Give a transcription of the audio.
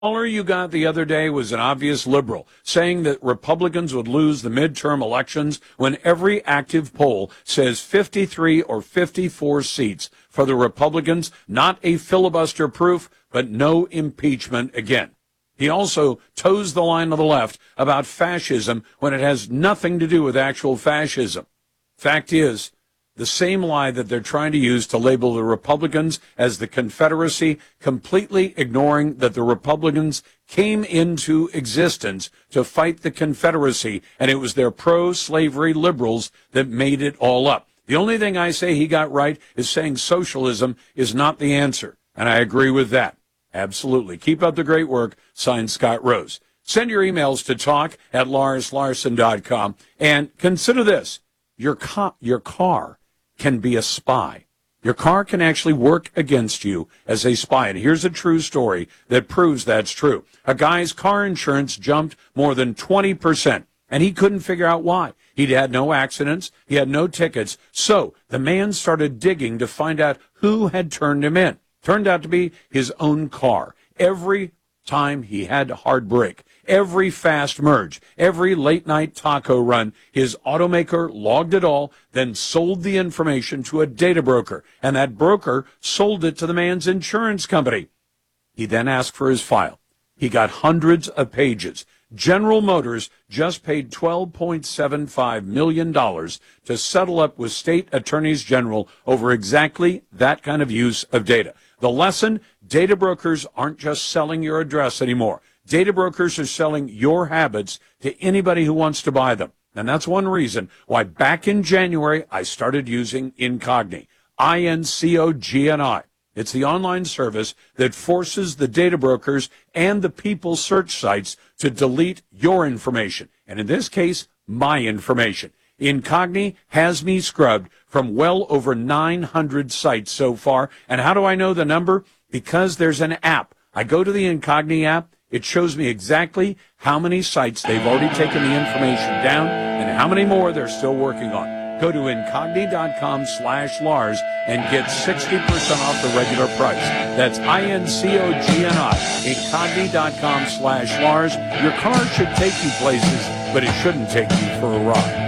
caller you got the other day was an obvious liberal, saying that Republicans would lose the midterm elections when every active poll says 53 or 54 seats for the Republicans, not a filibuster proof, but no impeachment again. He also toes the line of the left about fascism when it has nothing to do with actual fascism. Fact is, the same lie that they're trying to use to label the Republicans as the Confederacy, completely ignoring that the Republicans came into existence to fight the Confederacy, and it was their pro-slavery liberals that made it all up. The only thing I say he got right is saying socialism is not the answer, and I agree with that. Absolutely. Keep up the great work. Signed, Scott Rose. Send your emails to talk@larslarson.com, and consider this. Your car can be a spy. Your car can actually work against you as a spy. And here's a true story that proves that's true. A guy's car insurance jumped more than 20%, and he couldn't figure out why. He'd had no accidents. He had no tickets. So the man started digging to find out who had turned him in. Turned out to be his own car. Every time he had a hard break, every fast merge, every late-night taco run, his automaker logged it all, then sold the information to a data broker, and that broker sold it to the man's insurance company. He then asked for his file. He got hundreds of pages. General Motors just paid $12.75 million to settle up with state attorneys general over exactly that kind of use of data. The lesson, data brokers aren't just selling your address anymore. Data brokers are selling your habits to anybody who wants to buy them. And that's one reason why back in January, I started using Incogni, INCOGNI. It's the online service that forces the data brokers and the people search sites to delete your information. And in this case, my information. Incogni has me scrubbed from well over 900 sites so far. And how do I know the number? Because there's an app. I go to the Incogni app. It shows me exactly how many sites they've already taken the information down and how many more they're still working on. Go to incogni.com/Lars and get 60% off the regular price. That's INCOGNI, incogni.com/Lars. Your car should take you places, but it shouldn't take you for a ride.